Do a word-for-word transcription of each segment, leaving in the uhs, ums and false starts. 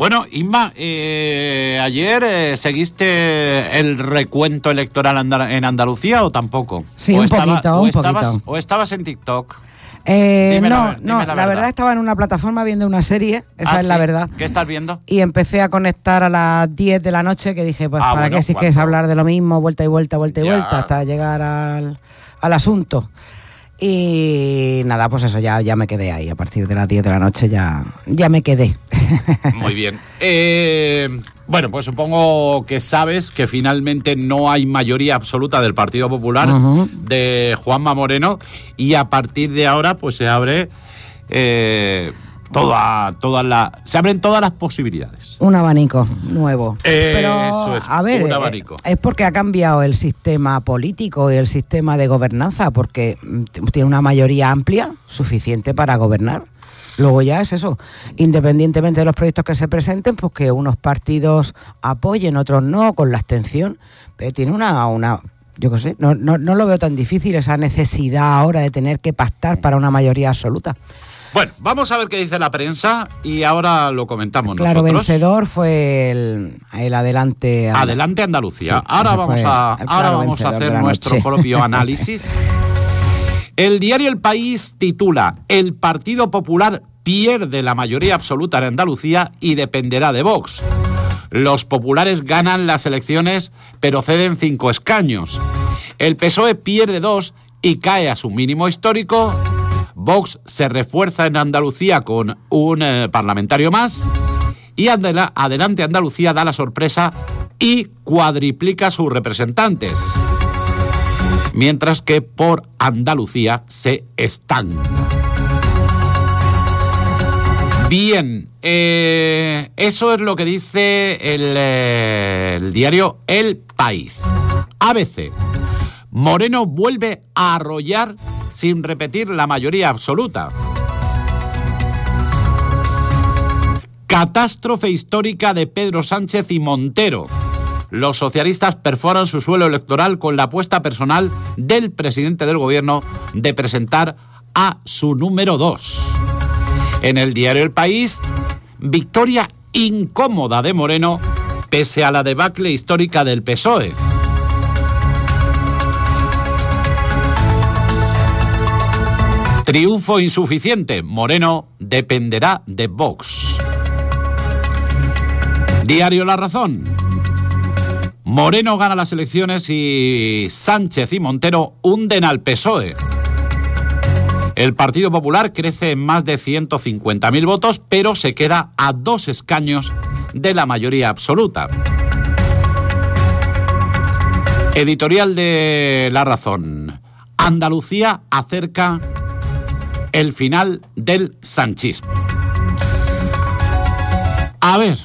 Bueno, Inma, eh, ayer eh, seguiste el recuento electoral andal- en Andalucía o tampoco? Sí, ¿O un estaba, poquito, o un estabas, poquito. ¿O estabas en TikTok? Eh, Dime no, la ver- dime no, la la, verdad. verdad estaba en una plataforma viendo una serie, esa Ah, es la ¿sí? verdad. ¿Qué estás viendo? Y empecé a conectar a las diez de la noche, que dije, pues Ah, para bueno, qué si ¿cuánto? quieres hablar de lo mismo, vuelta y vuelta, vuelta y Ya. vuelta, hasta llegar al, al asunto. Y nada, pues eso, ya, ya me quedé ahí. A partir de las diez de la noche ya, ya me quedé. Muy bien. Eh, bueno, pues supongo que sabes que finalmente no hay mayoría absoluta del Partido Popular, Ujú. de Juanma Moreno, y a partir de ahora pues se abre eh, toda, toda la, se abren todas las posibilidades. Un abanico nuevo. Eh, Pero, eso es, a ver, un eh, abanico. es porque ha cambiado el sistema político y el sistema de gobernanza, porque mm, tiene una mayoría amplia suficiente para gobernar. Luego ya es eso, independientemente de los proyectos que se presenten, pues que unos partidos apoyen, otros no, con la abstención. Pero tiene una, una yo qué sé, no, no, no lo veo tan difícil, esa necesidad ahora de tener que pactar para una mayoría absoluta. Bueno, vamos a ver qué dice la prensa y ahora lo comentamos Claro, nosotros. vencedor fue el, el Adelante. Adelante Andalucía. Sí, ahora ese vamos fue a, el ahora claro vamos a vencedor de hacer la nuestro noche. propio análisis. El diario El País titula: El Partido Popular pierde la mayoría absoluta en Andalucía y dependerá de Vox. Los populares ganan las elecciones, pero ceden cinco escaños. El P S O E pierde dos y cae a su mínimo histórico. Vox se refuerza en Andalucía con un eh, parlamentario más. Y Andela- Adelante Andalucía da la sorpresa y cuadriplica sus representantes. Mientras que por Andalucía se estanca. Bien, eh, eso es lo que dice el, eh, el diario El País. A B C. Moreno vuelve a arrollar sin repetir la mayoría absoluta. Catástrofe histórica de Pedro Sánchez y Montero. Los socialistas perforan su suelo electoral con la apuesta personal del presidente del gobierno de presentar a su número dos. En el diario El País, victoria incómoda de Moreno pese a la debacle histórica del P S O E. Triunfo insuficiente. Moreno dependerá de Vox. Diario La Razón. Moreno gana las elecciones y Sánchez y Montero hunden al P S O E. El Partido Popular crece en más de ciento cincuenta mil votos, pero se queda a dos escaños de la mayoría absoluta. Editorial de La Razón. Andalucía acerca el final del sanchismo. A ver,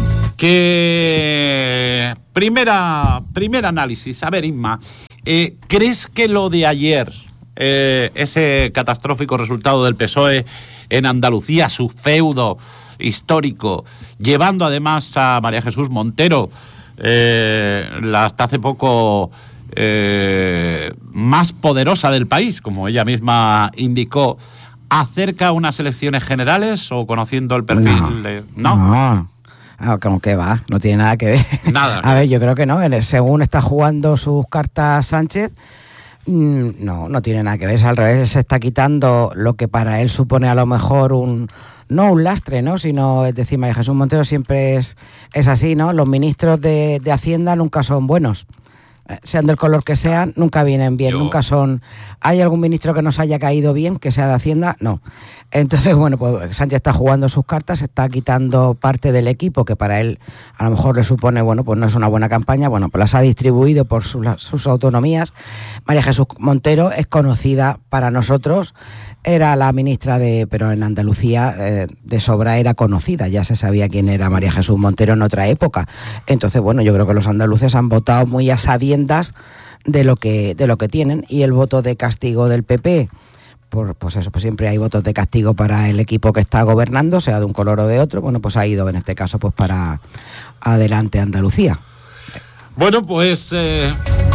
que primera, primer análisis. A ver, Inma, eh, ¿crees que lo de ayer, eh, ese catastrófico resultado del P S O E en Andalucía, su feudo histórico, llevando además a María Jesús Montero, eh, la hasta hace poco eh, más poderosa del país, como ella misma indicó, acerca unas elecciones generales o conociendo el perfil? No, de, ¿no? no. Ah, como que va, no tiene nada que ver. Nada. A ver, yo creo que no. En el, según está jugando sus cartas Sánchez, mmm, no, no tiene nada que ver. Es al revés, él se está quitando lo que para él supone a lo mejor un, no un lastre, ¿no? Sino, es decir, María Jesús Montero siempre es, es así, ¿no? Los ministros de, de Hacienda nunca son buenos. Sean del color que sean, nunca vienen bien, Yo... nunca son... ¿Hay algún ministro que nos haya caído bien, que sea de Hacienda? No. Entonces, bueno, pues Sánchez está jugando sus cartas, está quitando parte del equipo que para él a lo mejor le supone, bueno, pues no es una buena campaña, bueno, pues las ha distribuido por sus, sus autonomías. María Jesús Montero es conocida para nosotros, era la ministra de... pero en Andalucía eh, de sobra era conocida, ya se sabía quién era María Jesús Montero en otra época. Entonces, bueno, yo creo que los andaluces han votado muy a sabiendas de lo que de lo que tienen, y el voto de castigo del P P, por, pues eso, pues siempre hay votos de castigo para el equipo que está gobernando, sea de un color o de otro, bueno, pues ha ido en este caso pues para Adelante Andalucía. Bueno, pues eh,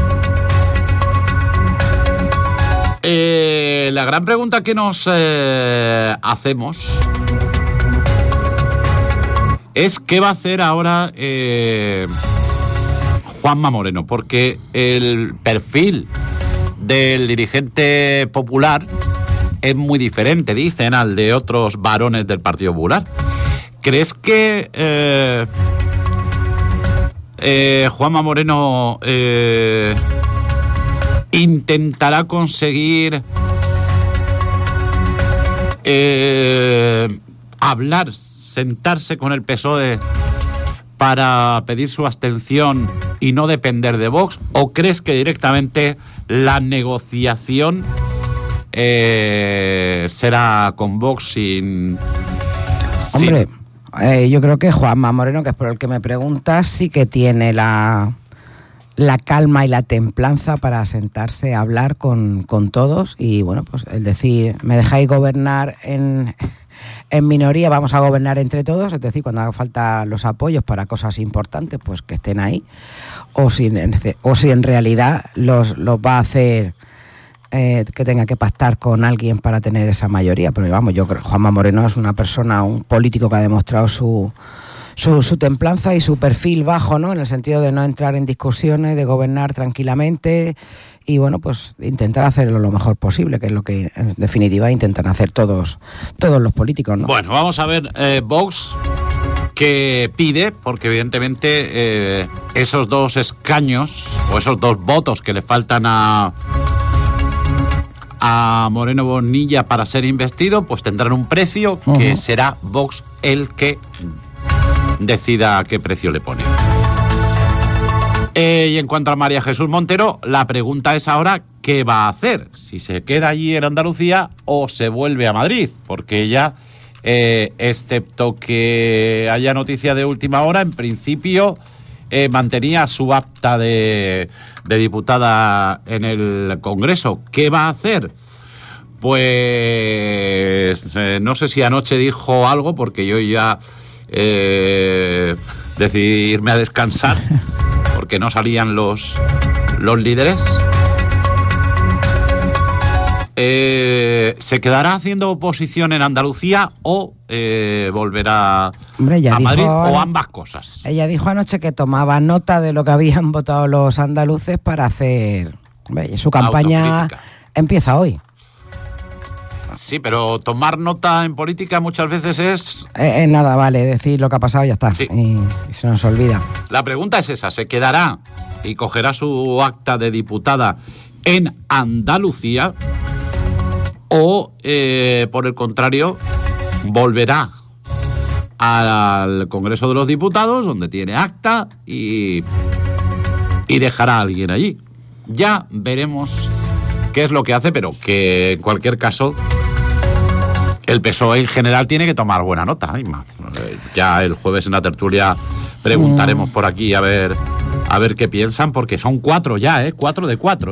eh, la gran pregunta que nos eh, hacemos es qué va a hacer ahora eh, Juanma Moreno, porque el perfil del dirigente popular es muy diferente, dicen, al de otros varones del Partido Popular. ¿Crees que eh, eh, Juanma Moreno eh, intentará conseguir eh, hablar, sentarse con el P S O E para pedir su abstención y no depender de Vox? ¿O crees que directamente la negociación eh, será con Vox sin... sin... Hombre, eh, yo creo que Juanma Moreno, que es por el que me preguntas, sí que tiene la, la calma y la templanza para sentarse a hablar con, con todos y, bueno, pues el decir, me dejáis gobernar en... en minoría, vamos a gobernar entre todos, es decir, cuando haga falta los apoyos para cosas importantes, pues que estén ahí, o si, o si en realidad los, los va a hacer eh, que tenga que pactar con alguien para tener esa mayoría. Pero vamos, yo creo que Juanma Moreno es una persona, un político que ha demostrado su, su, su templanza y su perfil bajo, ¿no? En el sentido de no entrar en discusiones, de gobernar tranquilamente y, bueno, pues intentar hacerlo lo mejor posible, que es lo que en definitiva intentan hacer todos todos los políticos, ¿no? Bueno, vamos a ver eh, Vox qué pide, porque evidentemente eh, esos dos escaños o esos dos votos que le faltan a a Moreno Bonilla para ser investido, pues tendrán un precio uh-huh. que será Vox el que decida qué precio le pone. Eh, y en cuanto a María Jesús Montero, la pregunta es ahora qué va a hacer, si se queda allí en Andalucía o se vuelve a Madrid, porque ella, eh, excepto que haya noticia de última hora, en principio eh, mantenía su acta de, de diputada en el Congreso. ¿Qué va a hacer? Pues eh, no sé si anoche dijo algo, porque yo ya eh, decidí irme a descansar porque no salían los, los líderes. Eh, ¿Se quedará haciendo oposición en Andalucía o eh, volverá Hombre, ella a dijo, Madrid o ambas cosas? Ella dijo anoche que tomaba nota de lo que habían votado los andaluces para hacer... Hombre, su campaña empieza hoy. Sí, pero tomar nota en política muchas veces es... Eh, eh, nada, vale, decir lo que ha pasado y ya está. Sí. Y, y se nos olvida. La pregunta es esa, ¿se quedará y cogerá su acta de diputada en Andalucía o, eh, por el contrario, volverá al Congreso de los Diputados, donde tiene acta, y, y dejará a alguien allí? Ya veremos qué es lo que hace, pero que en cualquier caso el P S O E en general tiene que tomar buena nota. Ya el jueves en la tertulia preguntaremos por aquí a ver a ver qué piensan, porque son cuatro ya, ¿eh? Cuatro de cuatro.